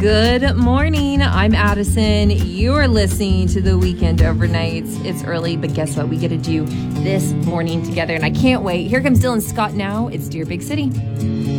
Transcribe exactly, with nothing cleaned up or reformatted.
Good morning. I'm Addison. You are listening to the Weekend Overnights. It's early, but guess what? We get to do this morning together, and I can't wait. Here comes Dylan Scott now. It's Dear Big City.